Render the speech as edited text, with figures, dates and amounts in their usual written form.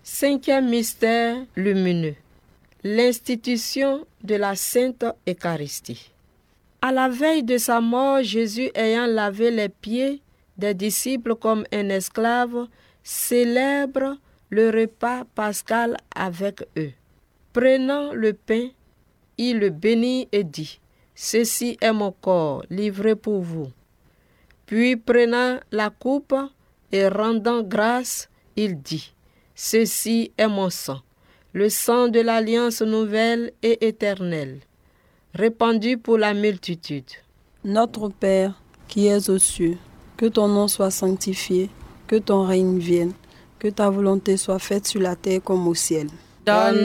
Cinquième mystère lumineux, l'institution de la Sainte Eucharistie. À la veille de sa mort, Jésus ayant lavé les pieds des disciples comme un esclave, célèbre le repas pascal avec eux. Prenant le pain, il le bénit et dit, « Ceci est mon corps livré pour vous. » Puis prenant la coupe et rendant grâce, il dit, « Ceci est mon sang, le sang de l'alliance nouvelle et éternelle, répandu pour la multitude. » Notre Père, qui es aux cieux, que ton nom soit sanctifié, que ton règne vienne, que ta volonté soit faite sur la terre comme au ciel. Donne